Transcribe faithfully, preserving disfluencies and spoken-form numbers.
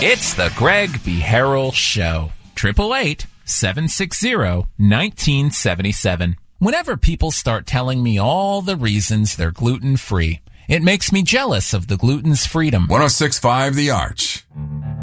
It's the Greg B. Harrell Show. eight eight eight, seven six zero, one nine seven seven. Whenever people start telling me all the reasons they're gluten-free, it makes me jealous of the gluten's freedom. one oh six point five The Arch.